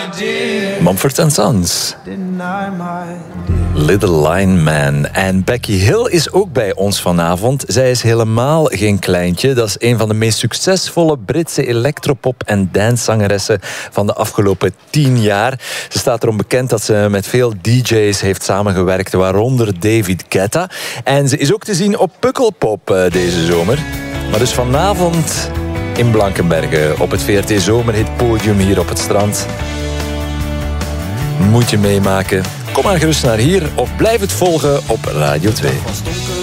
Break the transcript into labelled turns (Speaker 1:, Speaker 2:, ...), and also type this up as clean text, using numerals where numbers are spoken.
Speaker 1: Mumford & Sons. Little Line Man. En Becky Hill is ook bij ons vanavond. Zij is helemaal geen kleintje. Dat is een van de meest succesvolle Britse electropop- en dancezangeressen van de afgelopen 10 jaar. Ze staat erom bekend dat ze met veel DJ's heeft samengewerkt, waaronder David Guetta. En ze is ook te zien op Pukkelpop deze zomer. Maar dus vanavond in Blankenberge op het VRT Zomerhit Podium hier op het strand. Moet je meemaken. Kom maar gerust naar hier of blijf het volgen op Radio 2.